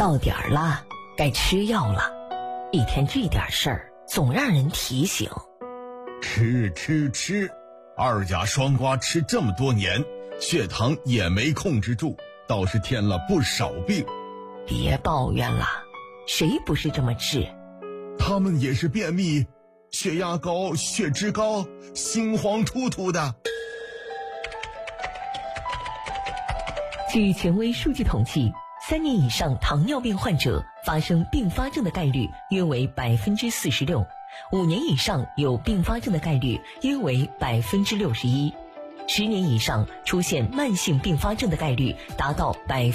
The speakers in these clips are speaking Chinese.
到点儿了，该吃药了。一天这点事儿，总让人提醒。 吃，二甲双胍吃这么多年，血糖也没控制住，倒是添了不少病。 别抱怨了，谁不是这么治？ 他们也是便秘，血压高，血脂高，心慌突突的。 据权威数据统计，3年以上糖尿病患者发生并发症的概率约为 46%， 5年以上有并发症的概率约为 61%， 10年以上出现慢性并发症的概率达到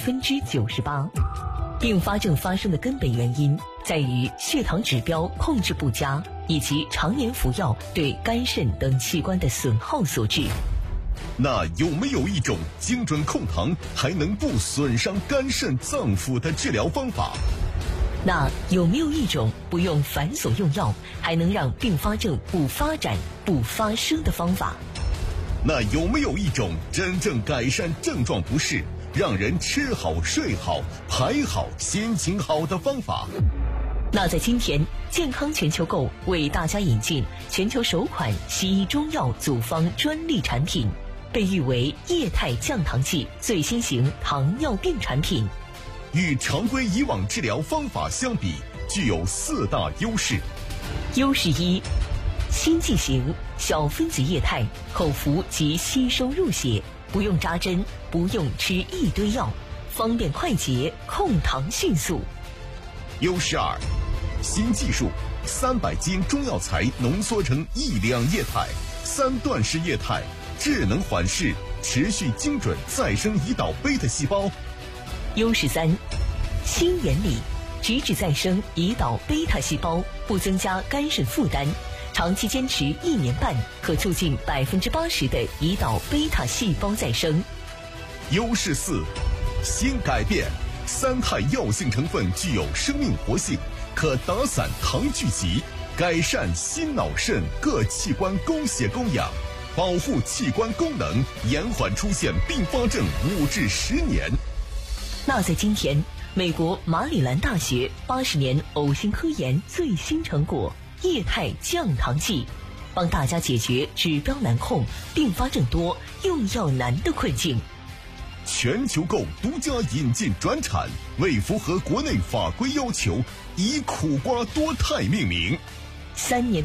98%。 并发症发生的根本原因在于血糖指标控制不佳，以及常年服药对肝肾等器官的损耗所致。 那有没有一种精准控糖还能不损伤肝肾脏腑的治疗方法？ 那有没有一种不用繁琐用药还能让并发症不发展不发生的方法？ 那有没有一种真正改善症状不适，让人吃好睡好排好心情好的方法？ 那在今天，健康全球购为大家引进全球首款西医中药组方专利产品，被誉为液态降糖剂最新型糖尿病产品。 与常规以往治疗方法相比，具有4大优势。 优势1，新剂型，小分子液态，口服即吸收入血，不用扎针，不用吃一堆药，方便快捷，控糖迅速。 优势2，新技术，300斤中药材浓缩成1两液态，3段式液态，智能缓释，持续精准再生胰岛贝塔细胞。 优势3，新原理，直指再生胰岛贝塔细胞，不增加肝肾负担，长期坚持1年半，可促进80%的胰岛贝塔细胞再生。 优势4，新改变，3肽药性成分具有生命活性，可打散糖聚集，改善心脑肾各器官供血供氧，保护器官功能，延缓出现并发症5至10年。 那在今天，美国马里兰大学80年呕心科研最新成果液态降糖剂，帮大家解决指标难控、并发症多、用药难的困境。 全球购独家引进转产，为符合国内法规要求，以苦瓜多肽命名。 3年